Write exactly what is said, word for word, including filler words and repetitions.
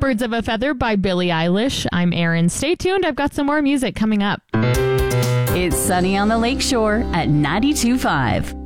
Birds of a Feather by Billie Eilish. I'm Erin. Stay tuned. I've got some more music coming up. It's Sunny on the Lakeshore at ninety-two point five.